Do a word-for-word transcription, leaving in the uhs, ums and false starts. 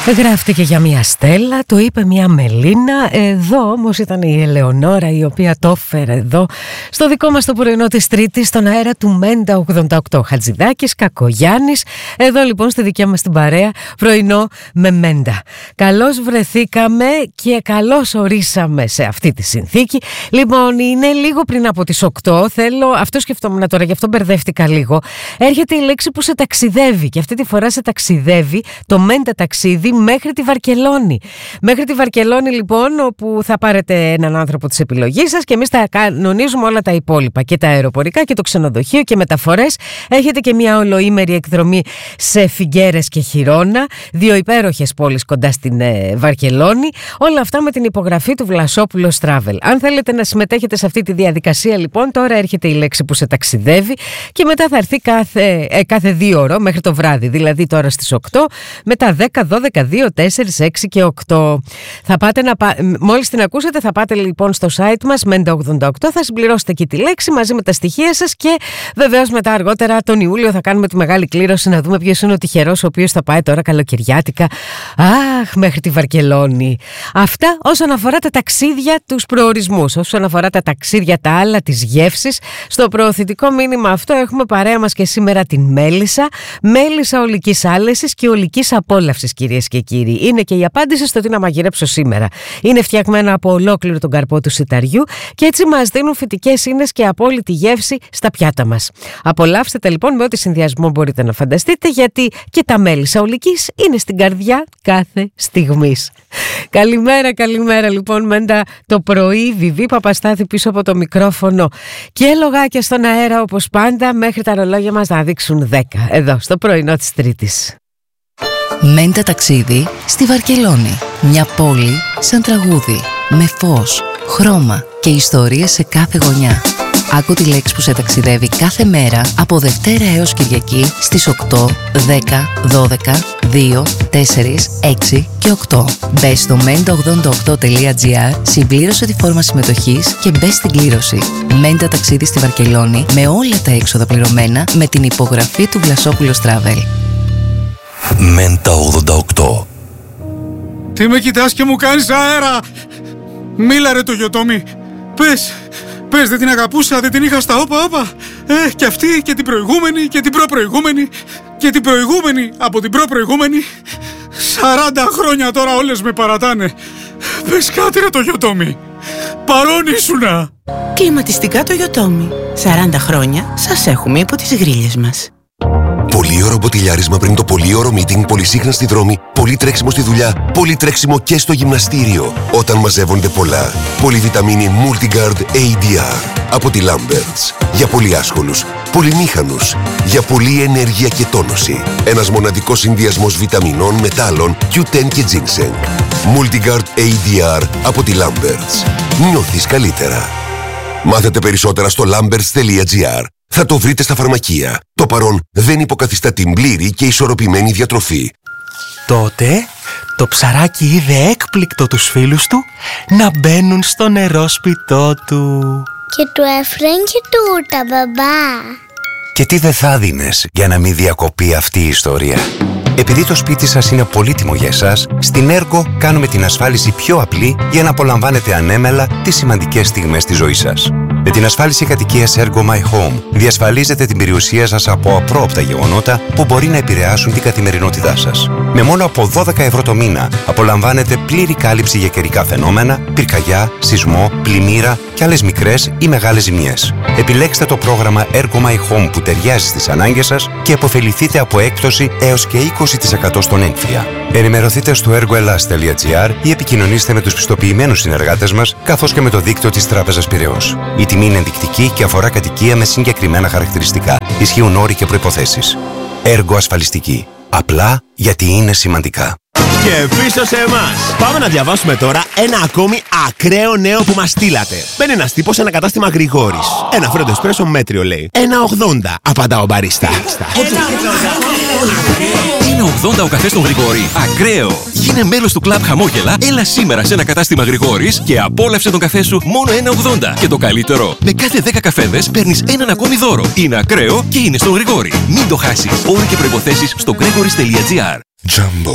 Γράφτηκε για μια Στέλλα, το είπε μια Μελίνα. Εδώ όμως ήταν η Ελεονόρα η οποία το έφερε εδώ στο δικό μας το πρωινό της Τρίτης, στον αέρα του Μέντα ογδόντα οκτώ. Χατζηδάκης, Κακογιάννης, εδώ λοιπόν στη δικιά μας την παρέα, πρωινό με Μέντα. Καλώς βρεθήκαμε και καλώς ορίσαμε σε αυτή τη συνθήκη. Λοιπόν, είναι λίγο πριν από τις οκτώ, θέλω, αυτό σκεφτόμουν τώρα, γι' αυτό μπερδεύτηκα λίγο. Έρχεται η λέξη που σε ταξιδεύει και αυτή τη φορά σε ταξιδεύει το Μέντα ταξίδι μέχρι τη Βαρκελόνη. Μέχρι τη Βαρκελόνη λοιπόν, όπου θα πάρετε έναν άνθρωπο της επιλογής σας και εμείς θα κανονίζουμε όλα τα υπόλοιπα, και τα αεροπορικά και το ξενοδοχείο και μεταφορές. Έχετε και μια ολοήμερη εκδρομή σε Φιγκέρες και Χιρόνα, δύο υπέροχες πόλεις κοντά στην ε, Βαρκελόνη. Όλα αυτά με την υπογραφή του Βλασόπουλος Travel. Αν θέλετε να συμμετέχετε σε αυτή τη διαδικασία λοιπόν, τώρα έρχεται η λέξη που σε ταξιδεύει και μετά θα έρθει κάθε, ε, κάθε δύο ώρο μέχρι το βράδυ, δηλαδή τώρα στις οκτώ, μετά δέκα, δώδεκα, δύο, τέσσερα, έξι και οκτώ. Θα πάτε να πα... Μόλις την ακούσετε θα πάτε λοιπόν στο site μας Μέντα ογδόντα οκτώ, θα συμπληρώσετε εκεί τη λέξη μαζί με τα στοιχεία σας και βεβαίως μετά αργότερα τον Ιούλιο θα κάνουμε τη μεγάλη κλήρωση να δούμε ποιος είναι ο τυχερός ο οποίος θα πάει τώρα καλοκαιριάτικα αχ μέχρι τη Βαρκελόνη. Αυτά όσον αφορά τα ταξίδια, τους προορισμούς. Όσον αφορά τα ταξίδια τα άλλα, τις γεύσεις, στο προωθητικό μήνυμα αυτό έχουμε παρέα μας και σήμερα την Μέλισσα. Μέλισσα ολικής άλεσης και ολικής απόλαυσης, κυρίες και κύριοι. Είναι και η απάντηση στο τι να μαγειρέψω σήμερα. Είναι φτιαγμένα από ολόκληρο τον καρπό του σιταριού και έτσι μας δίνουν φυτικές ίνες και απόλυτη γεύση στα πιάτα μας. Απολαύστε τα λοιπόν με ό,τι συνδυασμό μπορείτε να φανταστείτε, γιατί και τα Μέλισσα ολικής είναι στην καρδιά κάθε στιγμής. Καλημέρα, καλημέρα λοιπόν Μέντα το πρωί. Βιβί Παπαστάθη πίσω από το μικρόφωνο και λογάκια στον αέρα όπως πάντα, μέχρι τα ρολόγια μας να δείξουν δέκα εδώ στο πρωινό της Τρίτης. Μέντα ταξίδι στη Βαρκελόνη. Μια πόλη σαν τραγούδι, με φως, χρώμα και ιστορίες σε κάθε γωνιά. Άκου τη λέξη που σε ταξιδεύει κάθε μέρα από Δευτέρα έως Κυριακή στις οκτώ, δέκα, δώδεκα, δύο, τέσσερα, έξι και οκτώ. Μπες στο μέντα ογδόντα οκτώ τελεία τζι άρ, συμπλήρωσε τη φόρμα συμμετοχής και μπες στην κλήρωση. Μέντα ταξίδι στη Βαρκελόνη με όλα τα έξοδα πληρωμένα με την υπογραφή του Βλασόπουλος Travel. Μέντα ογδόντα οκτώ. Τι με κοιτάς και μου κάνεις αέρα? Μίλα ρε το Γιωτόμι. Πες, πες δεν την αγαπούσα, δεν την είχα στα όπα όπα. Ε, και αυτή και την προηγούμενη και την προπροηγούμενη και την προηγούμενη από την προπροηγούμενη. Σαράντα χρόνια τώρα όλες με παρατάνε. Πες κάτι ρε το Γιωτόμι. Παρόν ήσουνα. Κλιματιστικά το Γιωτόμι. σαράντα χρόνια σας έχουμε υπό τις γρίλες μας. Πολύωρο μποτιλιάρισμα πριν το πολύωρο meeting, πολυσύχνα στη δρόμη, πολύ τρέξιμο στη δουλειά, πολύ τρέξιμο και στο γυμναστήριο. Όταν μαζεύονται πολλά. Πολυβιταμίνη Multigard έι ντι αρ από τη Lamberts. Για πολύ άσχολους, πολυμήχανους, για πολλή ενέργεια και τόνωση. Ένας μοναδικός συνδυασμός βιταμινών, μετάλλων, κιου τεν και ginseng. Multigard έι ντι αρ από τη Lamberts. Νιώθεις καλύτερα. Μάθετε περισσότερα στο lamberts τελεία τζι άρ. Θα το βρείτε στα φαρμακεία. Το παρόν δεν υποκαθιστά την πλήρη και ισορροπημένη διατροφή. Τότε το ψαράκι είδε έκπληκτο τους φίλους του να μπαίνουν στο νερόσπιτό του. Και του έφεραν και τούρτα, μπαμπά. Και τι δεν θα δίνες για να μην διακοπεί αυτή η ιστορία? Επειδή το σπίτι σας είναι πολύτιμο για εσάς, στην Ergo κάνουμε την ασφάλιση πιο απλή για να απολαμβάνετε ανέμελα τις σημαντικές στιγμές της ζωής σας. Με την ασφάλιση κατοικίας Ergo My Home διασφαλίζετε την περιουσία σας από απρόοπτα γεγονότα που μπορεί να επηρεάσουν την καθημερινότητά σας. Με μόνο από δώδεκα ευρώ το μήνα απολαμβάνετε πλήρη κάλυψη για καιρικά φαινόμενα, πυρκαγιά, σεισμό, πλημμύρα και άλλες μικρές ή μεγάλες ζημιές. Επιλέξτε το πρόγραμμα Ergo My Home που ταιριάζει στις ανάγκες σας και αποφεληθείτε από έκπτωση έως και είκοσι τοις εκατό στον έμφυα. Ενημερωθείτε στο ergoelas τελεία τζι άρ ή επικοινωνήστε με τους πιστοποιημένους συνεργάτες μας, καθώς και με το δίκτυο της Τράπεζας Πειραιώς. Η τιμή είναι ενδεικτική και αφορά κατοικία με συγκεκριμένα χαρακτηριστικά. Ισχύουν όροι και προϋποθέσεις. Ergo ασφαλιστική. Απλά γιατί είναι σημαντικά. Και πίσω σε εμάς. Πάμε να διαβάσουμε τώρα ένα ακόμη ακραίο νέο που μας στείλατε. Μπαίνει ένας τύπος σε ένα κατάστημα Γρηγόρης. Ένα φρέντο εσπρέσο μέτριο λέει. ένα ογδόντα, απαντά ο μπαρίστα. ένα ογδόντα ο καφές των Γρηγόρη. Ακραίο! Γίνε μέλος του κλαμπ Χαμόγελα, έλα σήμερα σε ένα κατάστημα Γρηγόρης και απόλαυσε τον καφέ σου μόνο ένα ογδόντα. Και το καλύτερο, με κάθε δέκα καφέδες παίρνεις έναν ακόμη δώρο. Είναι ακραίο και είναι στον Γρηγόρη. Μην το χάσεις. Όροι και προϋποθέσεις στο gregoris τελεία τζι άρ. Jumbo.